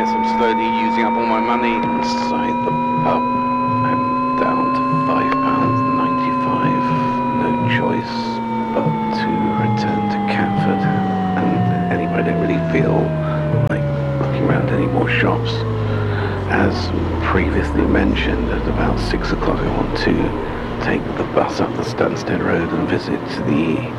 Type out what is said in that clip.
guess I'm slowly using up all my money. Inside the pub, I'm down to £5.95. No choice but to return to Catford. And anyway, I don't really feel like looking around any more shops. As previously mentioned, at about 6 o'clock I want to take the bus up the Stansted Road and visit the